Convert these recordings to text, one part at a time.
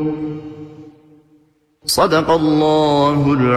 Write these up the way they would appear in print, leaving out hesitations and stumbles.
Sadakallahul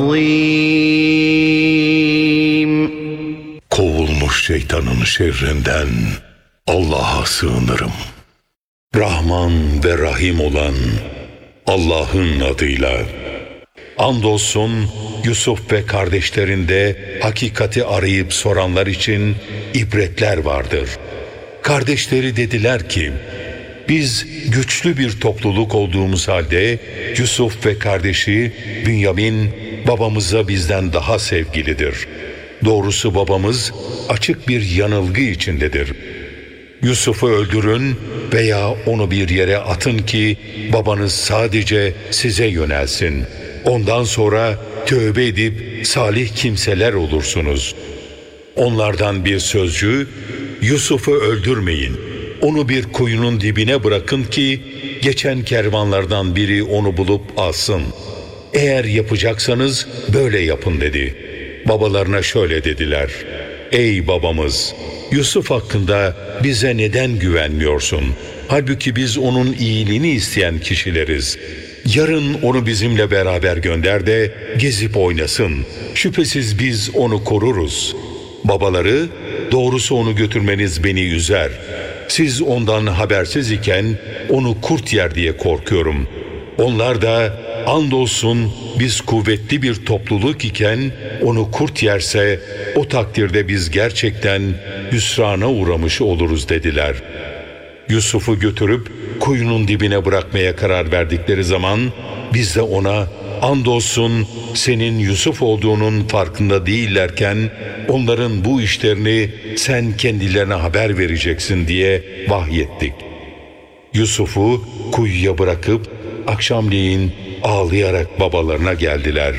azim. Kovulmuş şeytanın şerrinden Allah'a sığınırım. Rahman ve Rahim olan Allah'ın adıyla. Andolsun Yusuf ve kardeşlerinde hakikati arayıp soranlar için ibretler vardır. Kardeşleri dediler ki, biz güçlü bir topluluk olduğumuz halde Yusuf ve kardeşi Bünyamin babamıza bizden daha sevgilidir. Doğrusu babamız açık bir yanılgı içindedir. Yusuf'u öldürün veya onu bir yere atın ki babanız sadece size yönelsin. Ondan sonra tövbe edip salih kimseler olursunuz. Onlardan bir sözcü, Yusuf'u öldürmeyin, onu bir kuyunun dibine bırakın ki geçen kervanlardan biri onu bulup alsın. Eğer yapacaksanız böyle yapın dedi. Babalarına şöyle dediler: ey babamız, Yusuf hakkında bize neden güvenmiyorsun? Halbuki biz onun iyiliğini isteyen kişileriz. Yarın onu bizimle beraber gönder de gezip oynasın. Şüphesiz biz onu koruruz. Babaları, doğrusu onu götürmeniz beni üzer. Siz ondan habersiz iken onu kurt yer diye korkuyorum. Onlar da, andolsun biz kuvvetli bir topluluk iken onu kurt yerse o takdirde biz gerçekten hüsrana uğramış oluruz dediler. Yusuf'u götürüp kuyunun dibine bırakmaya karar verdikleri zaman biz de ona, andolsun senin Yusuf olduğunun farkında değillerken onların bu işlerini sen kendilerine haber vereceksin diye vahyettik. Yusuf'u kuyuya bırakıp akşamleyin ağlayarak babalarına geldiler.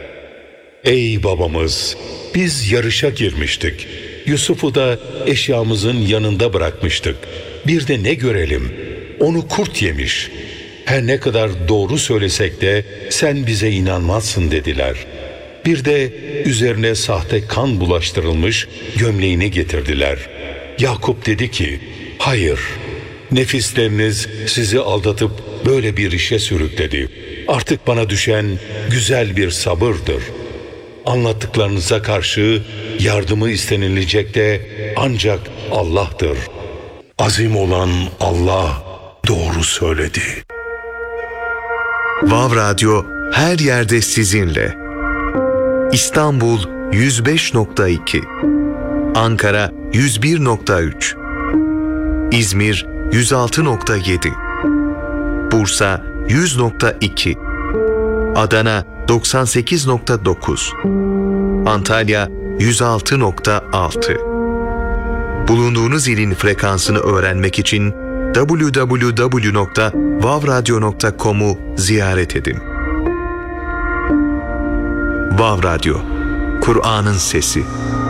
Ey babamız, biz yarışa girmiştik. Yusuf'u da eşyamızın yanında bırakmıştık. Bir de ne görelim? Onu kurt yemiş. Her ne kadar doğru söylesek de sen bize inanmazsın dediler. Bir de üzerine sahte kan bulaştırılmış gömleğini getirdiler. Yakup dedi ki, hayır, nefisleriniz sizi aldatıp böyle bir işe sürükledi. Artık bana düşen güzel bir sabırdır. Anlattıklarınıza karşı yardımı istenilecek de ancak Allah'tır. Azim olan Allah doğru söyledi. Vav Radyo her yerde sizinle. İstanbul 105.2, Ankara 101.3, İzmir 106.7, Bursa 100.2, Adana 98.9, Antalya 106.6. Bulunduğunuz ilin frekansını öğrenmek için www.vavradyo.com'u ziyaret edin. Vav Radyo, Kur'an'ın sesi.